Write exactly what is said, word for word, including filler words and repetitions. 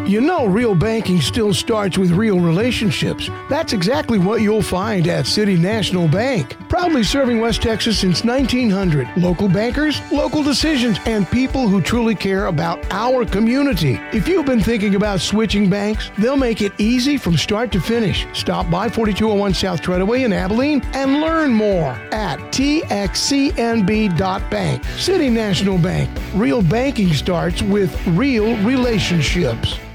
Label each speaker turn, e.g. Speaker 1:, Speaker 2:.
Speaker 1: You know, real banking still starts with real relationships. That's exactly what you'll find at City National Bank. Proudly serving West Texas since nineteen hundred. Local bankers, local decisions, and people who truly care about our community. If you've been thinking about switching banks, they'll make it easy from start to finish. Stop by forty-two oh one South Treadaway in Abilene and learn more at T X C N B dot bank. City National Bank. Real banking starts with real relationships.